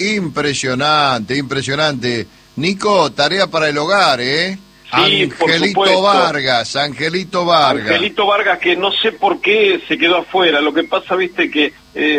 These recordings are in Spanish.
Impresionante, impresionante. Nico, tarea para el hogar, ¿eh? Sí, Angelito Vargas, Angelito Vargas. Angelito Vargas, que no sé por qué se quedó afuera. Lo que pasa, viste, que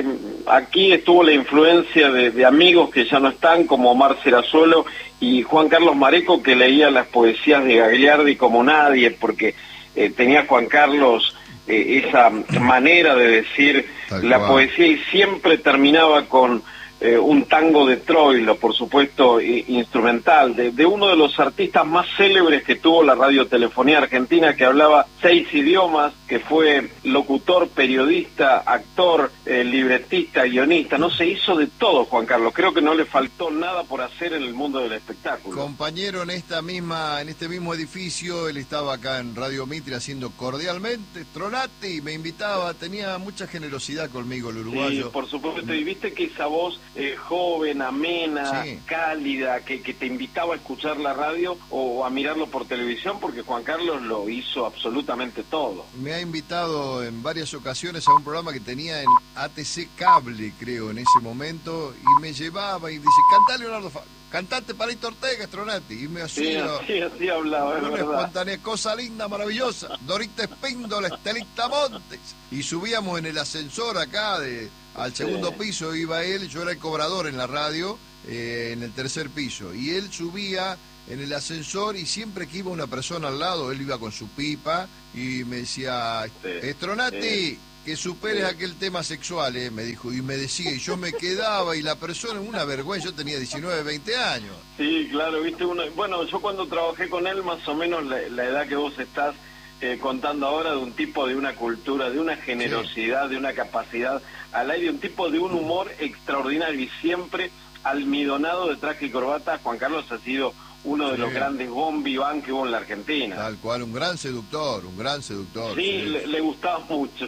aquí estuvo la influencia de amigos que ya no están, como Omar Serazuelo y Juan Carlos Mareco, que leía las poesías de Gagliardi como nadie, porque tenía Juan Carlos esa manera de decir la poesía, y siempre terminaba con un tango de Troilo, por supuesto, instrumental, de uno de los artistas más célebres que tuvo la radiotelefonía argentina, que hablaba 6 idiomas, que fue locutor, periodista, actor, libretista, guionista. No, se hizo de todo, Juan Carlos. Creo que no le faltó nada por hacer en el mundo del espectáculo. Compañero, en este mismo edificio, él estaba acá en Radio Mitre haciendo Cordialmente, Tronati, y me invitaba, tenía mucha generosidad conmigo el uruguayo. Sí, por supuesto, y viste que esa voz joven, amena, sí, cálida, que te invitaba a escuchar la radio o a mirarlo por televisión, porque Juan Carlos lo hizo absolutamente todo. Me ha invitado en varias ocasiones a un programa que tenía en ATC Cable, creo, en ese momento, y me llevaba y dice, cantá Leonardo Fabio, cantate Palito Ortega, Stronati, y me hacía así hablaba, una espontánea cosa linda, maravillosa, Dorita Espíndola, Estelita Montes, y subíamos en el ascensor acá al segundo piso, iba él, yo era el cobrador en la radio, en el tercer piso, y él subía en el ascensor, y siempre que iba una persona al lado, él iba con su pipa y me decía, Stronati, que superes aquel tema sexual, me dijo, y me decía, y yo me quedaba, y la persona, una vergüenza, yo tenía 19, 20 años. Sí, claro, viste, bueno, yo cuando trabajé con él, más o menos la edad que vos estás contando ahora, de un tipo de una cultura, de una generosidad, de una capacidad al aire, un tipo de un humor extraordinario, y siempre almidonado de traje y corbata. Juan Carlos ha sido uno de los grandes bon vivant que hubo en la Argentina. Tal cual, un gran seductor, un gran seductor. Sí, le gustaba mucho.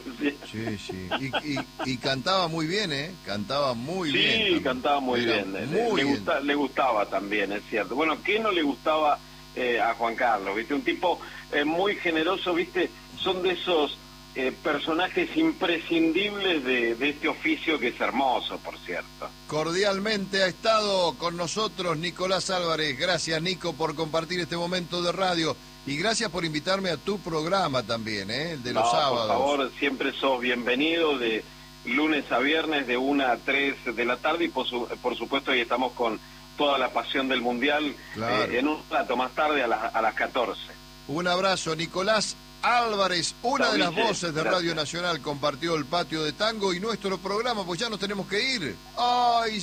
Sí. Y cantaba muy bien, cantaba muy bien. Sí, cantaba muy bien. Le gustaba también, es cierto. Bueno, ¿qué no le gustaba a Juan Carlos? ¿Viste? Un tipo muy generoso, ¿viste? Son de esos personajes imprescindibles de este oficio, que es hermoso, por cierto. Cordialmente ha estado con nosotros Nicolás Álvarez. Gracias, Nico, por compartir este momento de radio, y gracias por invitarme a tu programa también, el de los sábados. Por favor, siempre sos bienvenido, de lunes a viernes de 1 a 3 de la tarde, y por supuesto ahí estamos con toda la pasión del Mundial, claro, en un rato más tarde a las 14. Un abrazo, Nicolás Álvarez, una de las voces de Radio Nacional, compartió el patio de tango y nuestro programa, pues ya nos tenemos que ir. ¡Ay,